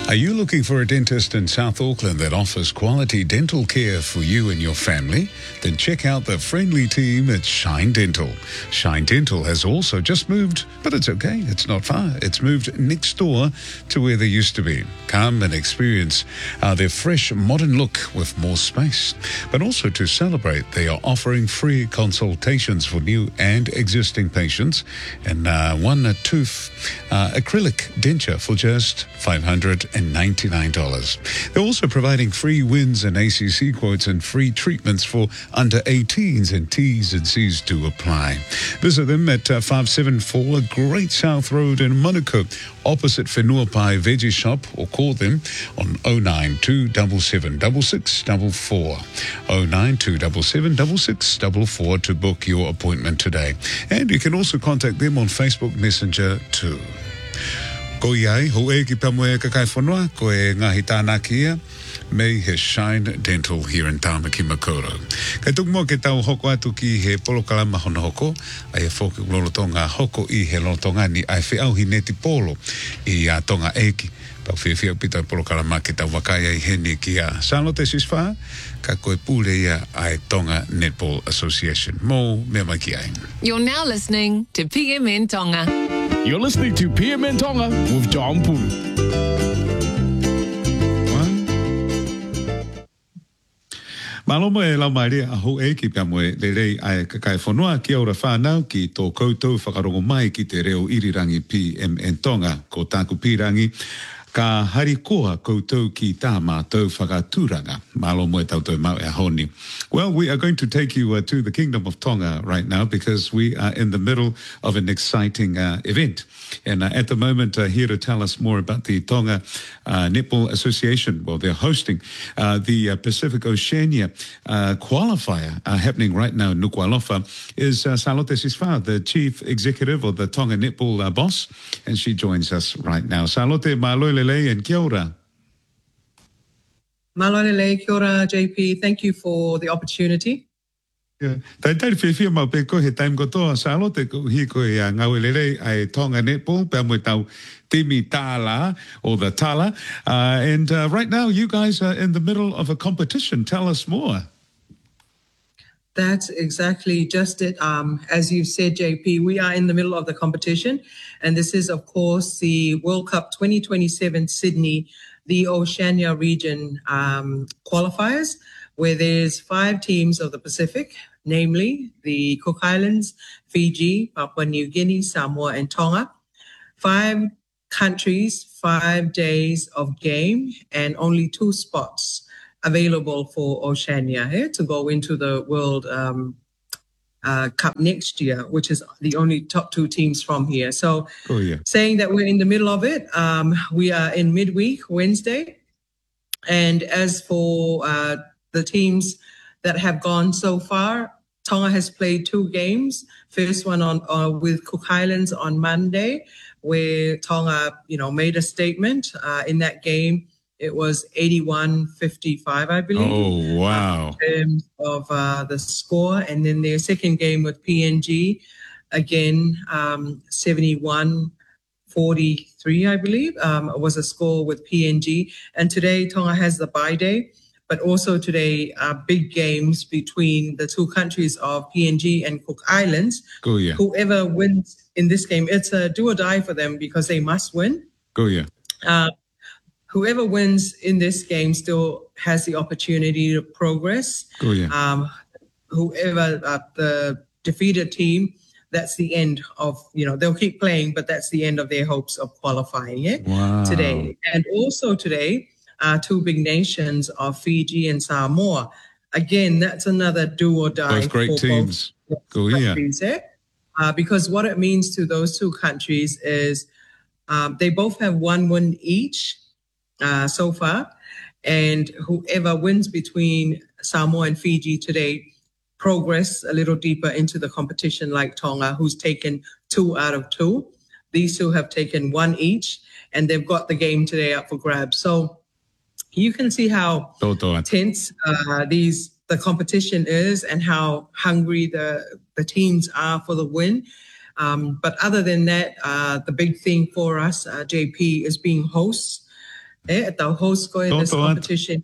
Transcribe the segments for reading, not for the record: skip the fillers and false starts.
Are you looking for a dentist in South Auckland that offers quality dental care for you and your family? Then check out the friendly team at Shine Dental. Shine Dental has also just moved, but it's okay, it's not far. It's moved next door to where they used to be. Come and experience their fresh, modern look with more space. But also to celebrate, they are offering free consultations for new and existing patients and one tooth acrylic denture for just $599. They're also providing free wins and ACC quotes and free treatments for under 18s, and T's and C's do apply. Visit them at 574 Great South Road in Manukau, opposite Whenuapai Veggie Shop, or call them on 092776644. 092776644 to book your appointment today. And you can also contact them on Facebook Messenger too. Ko iai, ho e ki pamoe ka kai whanua, ko e ngahi tāna kia, me he Shine Dental here in Tāmaki Makaurau. Kai tuku mo ke tau hoko atu ki he polo kalama hono hoko, ai e whoki lolotonga hoko I he lolotonga ni ai whiauhi neti polo I a tonga eki. Pau whiawhia pita polo kalama ke tau wakaya I heni ki a Salote Siswha, ka koe pule ia ai Tonga Netball Association. Mo me mai ki ai. You're now listening to PMN Tonga. You're listening to PMN Tonga with John Pulu. Malomo e lau mai rea aho e ki pia moe le rei ai kakai whanua ki aura whanau ki tō koutou whakarongo mai ki te reo irirangi PMN Tonga ko tāku pirangi ka harikoa koutou ki tā mātou whakaturanga. Malomo e tautou mau e honi. Well, we are going to take you to the Kingdom of Tonga right now because we are in the middle of an exciting event. And at the moment, here to tell us more about the Tonga Netball Association, well, they're hosting the Pacific Oceania qualifier happening right now in Nuku'alofa, is Salote Siswha, the Chief Executive of the Tonga Netball boss, and she joins us right now. Salote, malolele and kia ora. Malolele, kia ora, JP. Thank you for the opportunity. Tai whiwhia mau pe ko he taim kotoa Salote ko hi ko e ngauelele ai Tonga Netball pe mo tau Timi Tala or the Tala. And right now you guys are in the middle of a competition. Tell us more. That's exactly just it. As you said, JP, we are in the middle of the competition. And this is, of course, the World Cup 2027 Sydney, the Oceania region qualifiers, where there's 5 teams of the Pacific, namely the Cook Islands, Fiji, Papua New Guinea, Samoa, and Tonga. 5 countries, 5 days of game, and only 2 spots available for Oceania to go into the World Cup next year, which is the only top 2 teams from here. So saying that we're in the middle of it, we are in midweek, Wednesday. And as for the teams that have gone so far, Tonga has played 2 games. First one on with Cook Islands on Monday, where Tonga, made a statement. In that game, it was 81-55, I believe. Oh, wow. In terms of the score. And then their second game with PNG, again, 71-43, I believe, was a score with PNG. And today, Tonga has the bye day. But also today, big games between the 2 countries of PNG and Cook Islands. Whoever wins in this game, it's a do or die for them because they must win. Whoever wins in this game still has the opportunity to progress. Whoever the defeated team, that's the end of, they'll keep playing, but that's the end of their hopes of qualifying today. And also today, 2 big nations of Fiji and Samoa. Again, that's another do or die. Both great teams. Because what it means to those 2 countries is they both have 1 win each so far. And whoever wins between Samoa and Fiji today progress a little deeper into the competition, like Tonga, who's taken 2 out of 2. These 2 have taken 1 each, and they've got the game today up for grabs. So you can see how tense the competition is and how hungry the teams are for the win. But other than that, the big thing for us, JP, is being hosts. At our host koe this competition.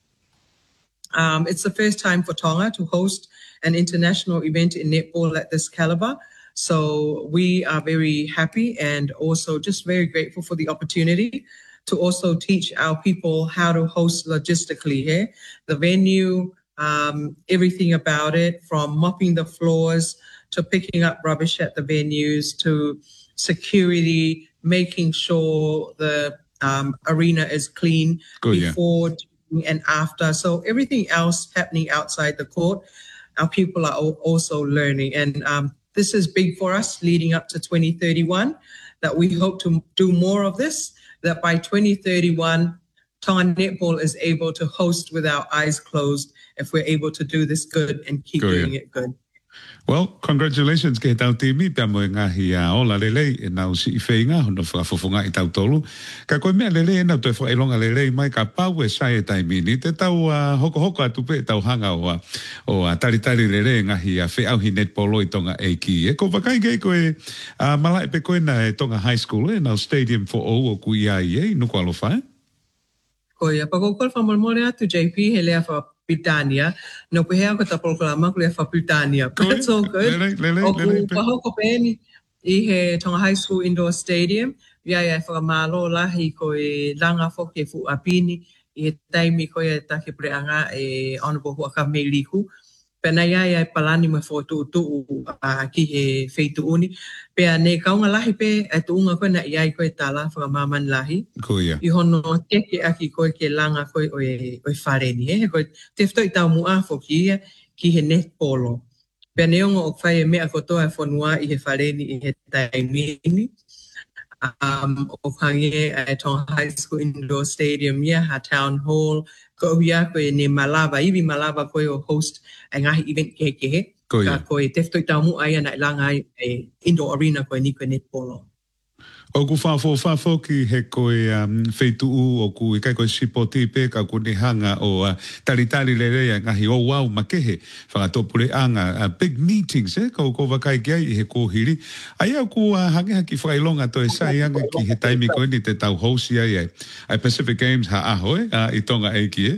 It's the first time for Tonga to host an international event in netball at this caliber. So we are very happy and also just very grateful for the opportunity to also teach our people how to host logistically here. The venue, everything about it, from mopping the floors to picking up rubbish at the venues to security, making sure the arena is clean before and after. So everything else happening outside the court, our people are also learning. And this is big for us leading up to 2031, that we hope to do more of this, that by 2031, Tonga Netball is able to host with our eyes closed if we're able to do this good and keep doing it good. Well, congratulations ke tau timi pe mo ngahi a ola lele na usi feinga no fafofonga i tau tolu. Ka koe mea lele na toi fo elonga lele mai ka pau e sai tai mini te tau hoko atu pe tau hanga o tari lele ngahi a fe au hi netball i Tonga Eiki. E ko wakai ke koe malai pe koe na Tonga High School e na Stadium for All o kui ai e no ko alofa. Koia pa ko kol fa molmore atu JP he lea fa Pitania, no kuhea ko tapol kalama kulia fa Pitania. That's all good. Oku pahoko peni I he Tonga High School Indoor Stadium. Ia whakamalo lahi ko e langa foke fu apini I he taimi ko e take preanga e Honorable Huaka Meiliku. Pena ia palani me fo tu ki he feitu uni. Pea ne kaunga lahi pe e tuunga koe na iai koe tala whakamaman lahi. Koia. I hono teke aki koe ke langa koe oe whareni. Koe tefto I tau mua fo ki he netpolo. Pea neongo o whai e mea kotoa e whanua I he whareni I he taimini. O hange e Tonga High School Indoor Stadium, ha Town Hall, ko hia koe ne Malava, Iwi Malava koe o host e ngahi event kehe. Ka koe tefto I tau mua ia na langa e indoor arena koe ni koe netpolo. O ku whafo ki he koe wheitu o ku I kai koe sipoti pe ka kune hanga o tari lelea ngahi o wau makehe whakatopure anga big meetings ko wakai kia I he kōhiri. Ai au ku hange haki whakailonga to e sai anga ki he taimi koe ni te tau hosi ai Pacific Games ha aho I Tonga Eiki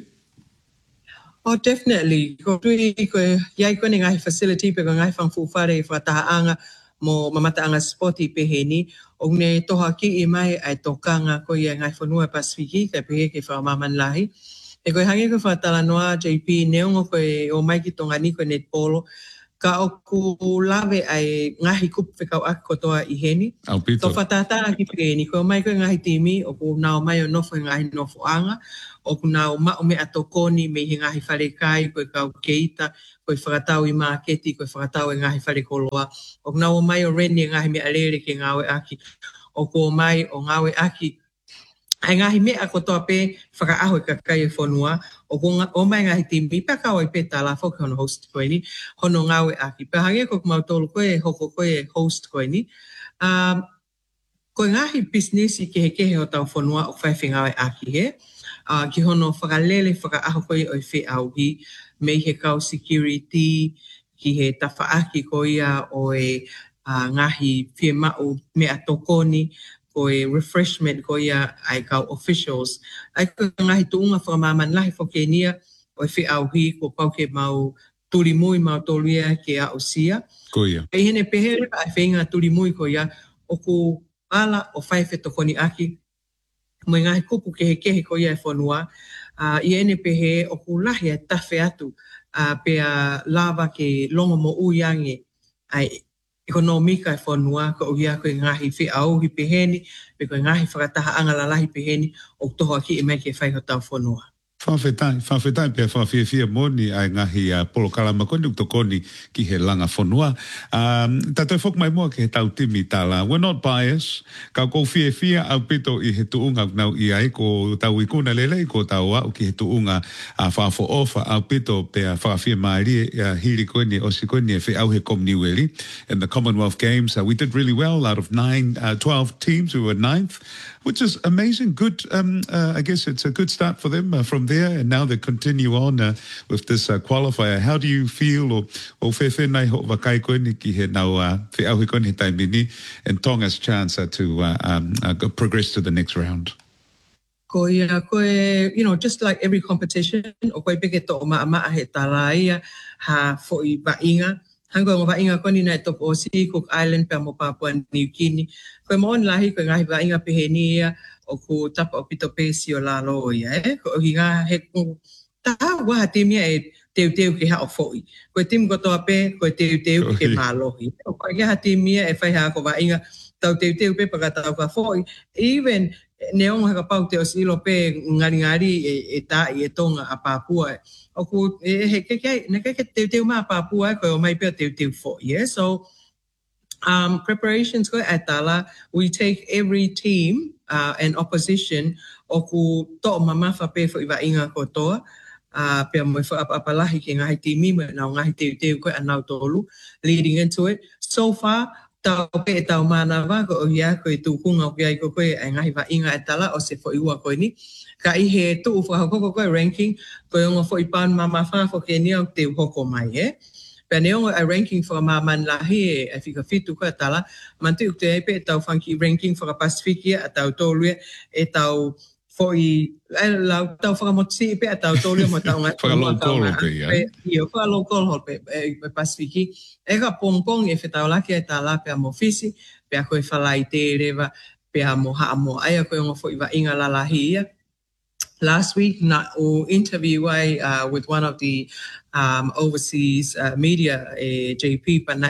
Oh, definitely. Ko tui koe iai koe ngahi facility pe ko ngahi whangfuwhare whataha anga mo mamata anga spoti peheni. O ne toha ki I mai ai tokanga ko ia ngai whanua Pasifiki kai pehe ke whamaman lahi. E koe hangi ko whatala noa JP neongo koe o mai ki tonga ni koe netpolo. Ka o ku lawe ai ngahi kupu whekau aki kotoa I heni. To whatata ki peheni koe mai koe ngahi timi o ku nao mai o nofo ngahi nofo anga. O ku nao mao me atokoni me hi ngahi whare kai koe kau keita. Koe whakatau I māketi, koe whakatau e ngahi whare koloa. O nau mai o reni e ngahi mea alere ke ngawe aki. O ko mai o ngawe aki. Ai ngahi mea kotoa pe whakaaho e kakai e whanua. O mai ngahi timi, pakao I pe tala whoke hono host koe ni. Hono ngawe aki. Pahange ko kumautolu koe, hoko koe host koe ni. Koe ngahi business I kehe o tau whanua o whaiwhi ngawe aki he. Ki hono whakalele whakaaho koe o I whi auhi. Me he kau security, ki he tawhaaki ko ia o e ngahi whia mau mea tokoni, ko e refreshment ko ia ai kau officials. Ai ko ngahi tuunga whakamaman lahi whakenia o e whia auhi ko pauke mau turimui mau toluia ke a o sia. Ko ia. E hene pehere ai whenga turimui ko ia o ku ala o whaiwhe tokoni aki. Mo ngahi kupu kehe ko ia e whanua. I ene pehe o ku lahi e tawhi atu pea lava ke longo mo uiange ai ekonomika e whanua ko uia koe ngahi whi auhi peheni pe koe ngahi whakataha angalalahi peheni o toho aki mai ke whaiho tau whanua. Whawhetai pia whawhiawhia moni ai ngahi polo kalamakoni utokoni ki he langa whanua. Tātou whok mai mua ke he tau timi tāla. We're not biased. Ka kou whiawhia au pito I he tuunga nau I ai ko tau ikuna lele ko tau au ki he tuunga whawho ofa au pito pia whawhia maari hiri koeni o si koeni e whi au he komniweli. In the Commonwealth Games, we did really well out of 12 teams. We were 9th. Which is amazing. Good, I guess it's a good start for them from there. And now they continue on with this qualifier. How do you feel o whewhenai ho wakai koe ni ki he nau whi auhi koe ni taimini and Tonga's chance to progress to the next round? just like every competition, o koe peke to ma he talaia ha foi vainga. Hango mo vainga ko ni na top o si Cook Island pe mo Papua New Guinea. Koe mo on lahi koe ngahi vainga pehenia o ku tapa o pito pesi o lalo ia ko hinga he ta wa timia e teu ke ha o foi. Koe tim ko toa pe koe teu ke malohi. O koe ha timia e fai ha ko vainga tau teu pe pakatau ka foi. Even neong haka pau te o silo pe ngari e ta i e tonga a Papua. O ku he ke teu ma Papua ko o mai pe teu fo. Yeah, so preparations ko atala, we take every team and opposition o ku to mama fa pe fo iwa inga ko toa. Pe mo fa apalahi ke ngai timi mo na ngai teu ko anau tolu leading into it. So far tau pe tau mana wa ko ia ko tu kunga ko ai ko ngai va inga atala o se fo iwa ko ni ka I he tu fa ko ranking ko ngo fo ipan mama fa fo ke ni o te hoko mai pe neo a ranking for man lahi e fika fitu ko atala man tu te pe tau funky ranking for Pacific atau tolu e tau foi la tau whakamotsi pe atau tolu mo tau ngai Whakalokolo pe ia. Ia whakalokolo pe Pasifiki. E ka pongpong e whetau laki e tā la pe a mo fisi, pe a koe whalai te rewa, pe a mo haa mo aia koe ngo fo iwa inga lalahi ia. Last week, na o interview with one of the overseas media, JP, but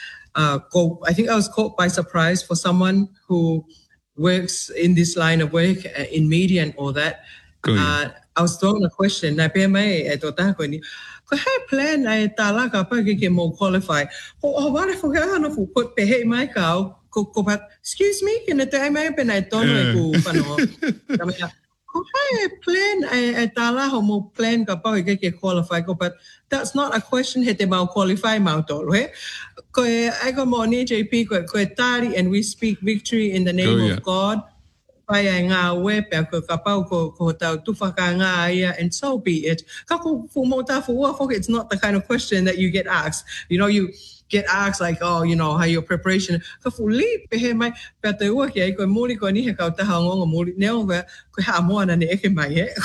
I think I was caught by surprise for someone who works in this line of work in media and all that. I was thrown a question. Na pe mai e tota ko ni. Ko hai plan ai tala ka pa ke mo qualify. O wale fo ga no fu put pe he mai ka ko pa. Excuse me, can I mai pe na tono ku pano. Ko hai plan ai tala ho mo plan ka pa ke qualify ko but that's not a question he te mau qualify mau tolo he. Ko ai ko mo ni JP ko tari and we speak victory in the name of God. Pai ngā we pe ko kapau ko tau tufaka ngā ia and so be it. Ka ko fu mo ta fu wa it's not the kind of question that you get asked. You know, you get asked like, oh, you know, how your preparation. Ka fu li pe he mai pe te ua ki ai ko muli ko ni he kau taha ngonga muli neo we ko ha mo ana ne eke mai he.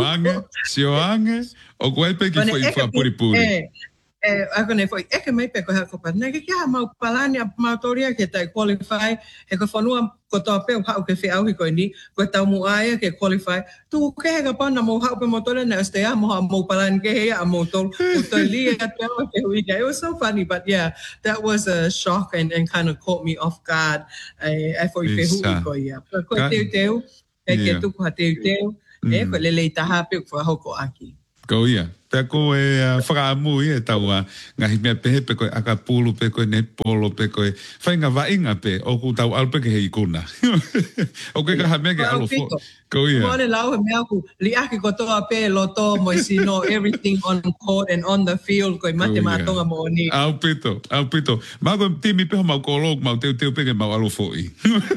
Sioange o koe pe ki foi fa puri. Ako ne foi eke mai pe ko ha ko pa ne ke ha mau palani mau toria ke tai qualify e ko fonua ko to pe ha ke fe au ko ni ko tau mu ai ke qualify tu ke ga pa na mo ha pe motor na este ya mo palani ke ya mo to li it was so funny but yeah that was a shock and kind of caught me off guard I foi fe hu ko ya ko teu ke tu ko teu ko le taha pe ko ha ko aki ko ia pe ko whakaamu e tau ngahi mea pehe pe koe akapulu pe koe ne polo pe koe whainga wainga pe o ku tau alpe ke hei kuna. O ke kaha mea ke alofo. Ko ia. Mone lau he mea ku li aki ko toa pe loto mo isi know everything on court and on the field koe mate matonga mo ni. Au pito. Mā koe timi peho mau kolok mau teu pe ke mau alofo i.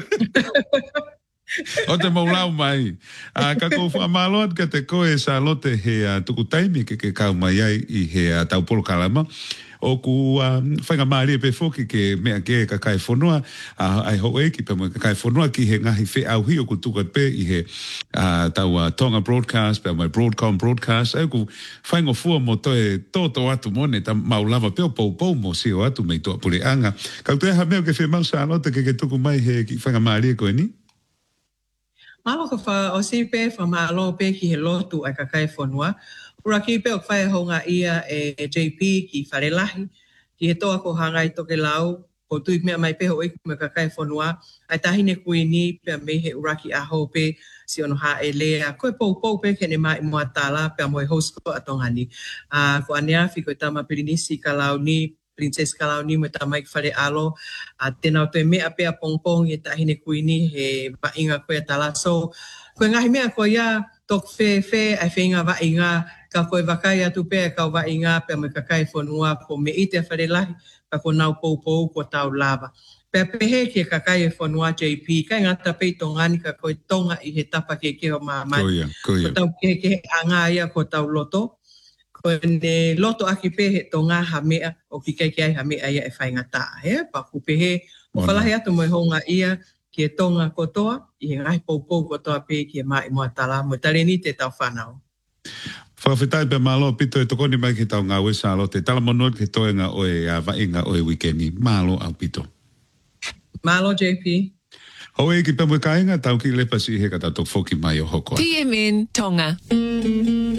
O te maulau mai. Ka kou whaamaloat ka te koe sa lote he tuku taimi ke kau mai ai I he tau polo kalama. O ku whainga maari pe foki ke mea ke ka kai whanua. Ai ho ki pe mo ka kai whanua ki he ngahi whi au hi o ku tuka pe I he tau Tonga Broadcast, pe mo Broadcom Broadcast. Ai ku whainga fua mo toe toto atu mone ta maulava pe o pou mo si o atu mei toa pule anga. Kau te ha mea ke whi mau sa lote ke tuku mai he ki whainga maari koe ni? Malo ka wha o si pe wha malo pe ki he lotu ai ka kai whanua. Ura ki pe o whae honga ia JP ki wharelahi. Ki he toa ko hangai toke lau. Ko tui mea mai pe ho iku me ka kai whanua. Ai tahine kui ni pe me he uraki aho pe si ono ha lea. Koe pou pe ke ne mai mua tala pe mo e host ko atongani. Ko aneafi ko tama pirinisi ka lau ni. Princess kalau ni meta mai fale alo tenau te mea pe a pongpong e tahine kui ni he vainga koe tala so koe ngahi mea ko ia tok fe ai whainga vainga ka koe wakai atu pe ka vainga pe me kakai whanua ko me ite fale lahi ka ko nau pou ko tau lava pe pehe ke kakai whanua JP kai ngata pe tongani ka koe tonga I he tapa ke o mamai ko tau ke anga ia ko tau loto ko ne loto aki pe he tonga hamea o ki kai ha mea ia e whainga ta he pa ku pe he o whalahi atu mo honga ia kia tonga kotoa, I ngai poupou kotoa pe kia mai mua tala, mo tale ni te tau whanau. Whawhetai pe malo pito e tokoni mai ki tau ngā wesa alo te tala monot ke toenga oe a vaenga oe wikendi. Malo au pito. Malo JP. Hoi ki pamwe kainga tau ki lepasi he kata tok foki mai o hoko. PMN Tonga.